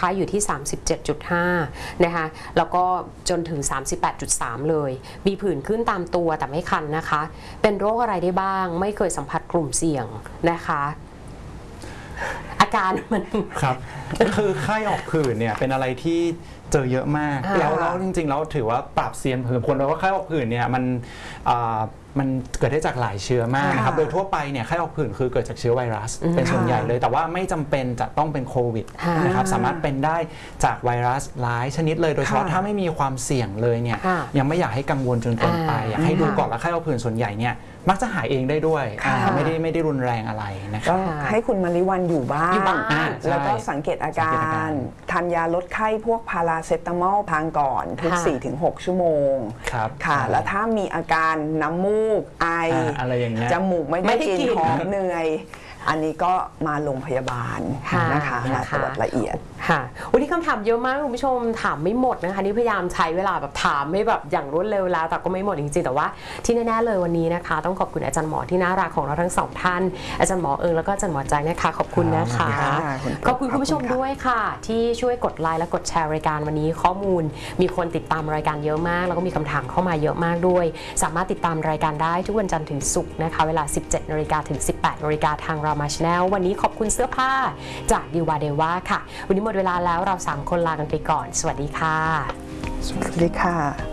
นะคะอยู่ที่ 37.5 นะคะแล้วก็จนถึง 38.3 เลยมีผื่นขึ้นตามตัวแต่ไม่คันนะคะเป็นโรคอะไรได้บ้างไม่เคยสัมผัสกลุ่มเสี่ยงนะคะอาการมันครับคือไข้ออกผื่นเนี่ยเป็นอะไรที่เจอเยอะมากแล้วจริงๆแล้วถือว่าปรับเซียนผื่นคนเราก็ไข้ออกผื่นเนี่ยมันเกิดได้จากหลายเชื้อมากนะครับโดยทั่วไปเนี่ยไข้ออกผื่นคือเกิดจากเชื้อไวรัสเป็นส่วนใหญ่เลยแต่ว่าไม่จำเป็นจะต้องเป็นโควิดนะครับสามารถเป็นได้จากไวรัสหลายชนิดเลยโดยเฉพาะถ้าไม่มีความเสี่ยงเลยเนี่ยยังไม่อยากให้กังวลจนเกินไปอยากให้ดูก่อนแล้วไข้ออกผื่นส่วนใหญ่เนี่ยมักจะหายเองได้ด้วยไม่ได้รุนแรงอะไรนะครับให้คุณมาริวันอยู่บ้านแล้วก็สังเกตอาการทานยาลดไข้พวกพาราเซตามอลทานก่อนทุก 4-6 ชั่วโมงค่ะแล้วถ้ามีอาการน้ำมูกไออะไรอย่างเงี้ยจมูกไม่ได้กลิ่นหอมเหนื่อยอันนี้ก็มาโรงพยาบาลนะคะมาตรวจละเอียดค่ะวันนี้คำถามเยอะมากคุณผู้ชมถามไม่หมดนะคะนี่พยายามใช้เวลาแบบถามไม่แบบอย่างรวดเร็วแล้วแต่ก็ไม่หมดจริงๆแต่ว่าที่แน่ๆเลยวันนี้นะคะต้องขอบคุณอาจารย์หมอที่น่ารักของเราทั้งสองท่านอาจารย์หมอแล้วก็อาจารย์หมอแจ็คนะคะขอบคุณนะคะขอบคุณคุณผู้ชมด้วยค่ะที่ช่วยกดไลค์และกดแชร์รายการวันนี้ข้อมูลมีคนติดตามรายการเยอะมากแล้วก็มีคำถามเข้ามาเยอะมากด้วยสามารถติดตามรายการได้ทุกวันจันทร์ถึงศุกร์นะคะเวลา 17 น.ถึง 18 น.ทางรามาชาแนลวันนี้ขอบคุณเสื้อผ้าจากดิวาเดวาค่ะวันนี้หมดเวลาแล้วเรา3 คนลากันไปก่อนสวัสดีค่ะสวัสดีค่ะ